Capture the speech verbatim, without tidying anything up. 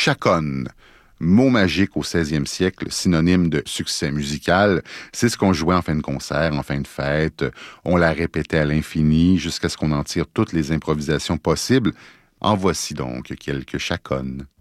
chaconne. Mot magique au seizième siècle, synonyme de succès musical. C'est ce qu'on jouait en fin de concert, en fin de fête. On la répétait à l'infini jusqu'à ce qu'on en tire toutes les improvisations possibles. En voici donc quelques chaconnes.